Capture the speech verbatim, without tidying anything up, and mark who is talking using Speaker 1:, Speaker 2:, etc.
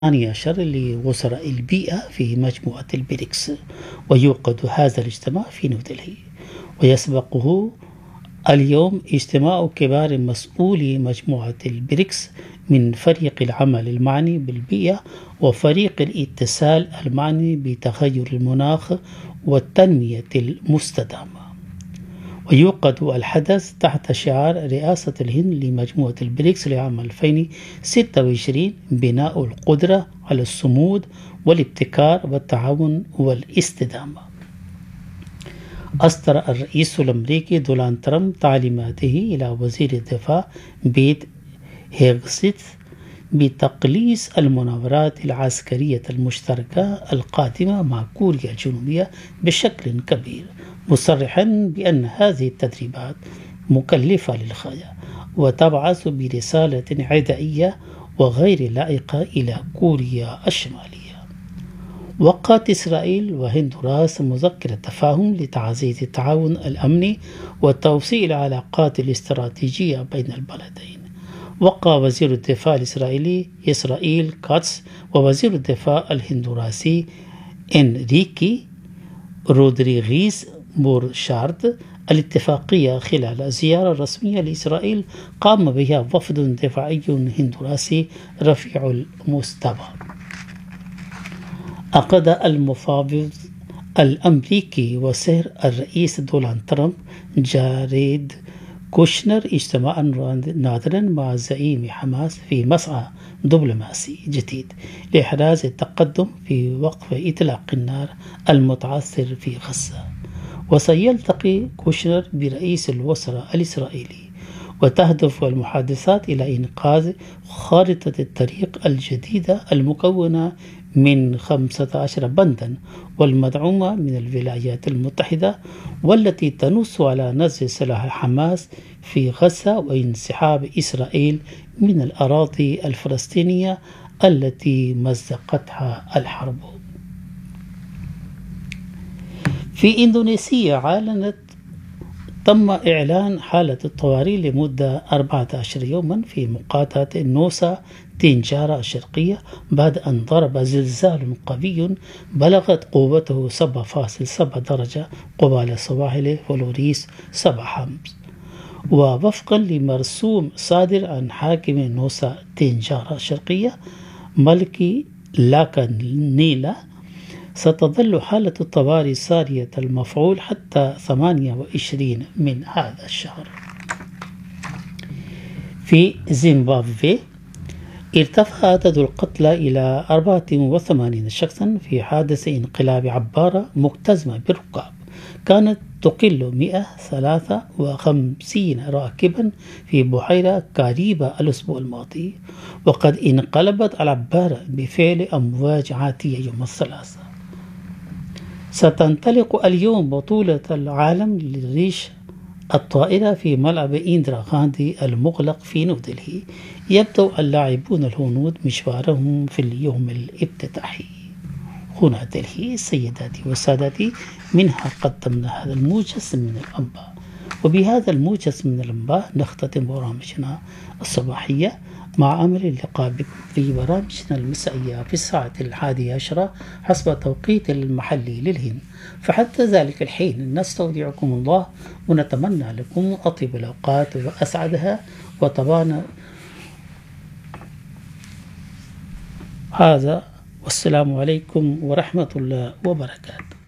Speaker 1: الثاني عشر لوزراء البيئة في مجموعة البريكس، ويوقد هذا الاجتماع في نيودلهي، ويسبقه اليوم اجتماع كبار مسؤولي مجموعة البريكس من فريق العمل المعني بالبيئة وفريق الاتصال المعني بتغير المناخ والتنمية المستدامة. ويوقد الحدث تحت شعار رئاسة الهند لمجموعة البريكس لعام ألفين وستة وعشرين: بناء القدرة على الصمود والابتكار والتعاون والاستدامة. أصدر الرئيس الأمريكي دونالد ترامب تعليماته إلى وزير الدفاع بيت هيغسيت بتقليص المناورات العسكرية المشتركة القادمة مع كوريا الجنوبية بشكل كبير، مصرحا بأن هذه التدريبات مكلفة للغاية وتبعث برسالة عدائية وغير لائقة إلى كوريا الشمالية. وقعت إسرائيل وهندوراس مذكرة تفاهم لتعزيز التعاون الأمني وتوسيع العلاقات الاستراتيجية بين البلدين. وقع وزير الدفاع الإسرائيلي إسرائيل كاتس ووزير الدفاع الهندوراسي إنريكي رودريغيز بورشارد الاتفاقية خلال زيارة رسمية لإسرائيل قام بها وفد دفاعي هندوراسي رفيع المستوى. عقد المفاوض الأمريكي وسير الرئيس دونالد ترامب جاريد كوشنر اجتماعا نادرا مع زعيم حماس في مسعى دبلوماسي جديد لإحراز التقدم في وقف إطلاق النار المتعثر في غزة. وسيلتقي كوشنر برئيس الوزراء الإسرائيلي، وتهدف المحادثات إلى إنقاذ خارطة الطريق الجديدة المكونة من خمسة عشر بندا والمدعومة من الولايات المتحدة، والتي تنص على نزع سلاح حماس في غزة وانسحاب إسرائيل من الأراضي الفلسطينية التي مزقتها الحرب. في إندونيسيا أعلنت تم إعلان حالة الطوارئ لمدة أربعة عشر يوما في مقاطعة نوسا تنجارا الشرقية بعد أن ضرب زلزال قوي بلغت قوته سبعة فاصلة سبعة درجة قبالة سواحل فلوريس صباح أمس. ووفقا لمرسوم صادر عن حاكم نوسا تنجارا الشرقية ملكي لاكانيلا، ستظل حالة الطوارئ سارية المفعول حتى ثمانية وعشرين من هذا الشهر. في زيمبابوي ارتفع عدد القتلى إلى أربعة وثمانين شخصا في حادث انقلاب عبارة مكتظمة بالركاب كانت تقل مئة وثلاثة وخمسين راكبا في بحيرة كاريبا الأسبوع الماضي، وقد انقلبت العبارة بفعل أمواج عاتية يوم الثلاثاء. ستنطلق اليوم بطولة العالم للريش الطائرة في ملعب إندرا غاندي المغلق في نيودلهي. يبدأ اللاعبون الهنود مشوارهم في اليوم الافتتاحي. هنا دلهي سيداتي وسادتي، منها قدمنا هذا الموجز من الأنباء، وبهذا الموجز من الأنباء نختتم برامجنا الصباحية مع أمل اللقاء بكم في برامجنا المسائية في الساعة الحادية عشرة حسب التوقيت المحلي للهند. فحتى ذلك الحين نستودعكم الله ونتمنى لكم أطيب الأوقات وأسعدها، وطبعا هذا والسلام عليكم ورحمة الله وبركاته.